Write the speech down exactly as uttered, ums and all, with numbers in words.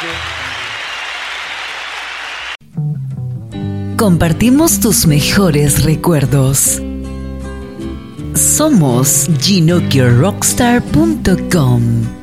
Compartimos tus mejores recuerdos. Somos Ginokio Rockstar punto com.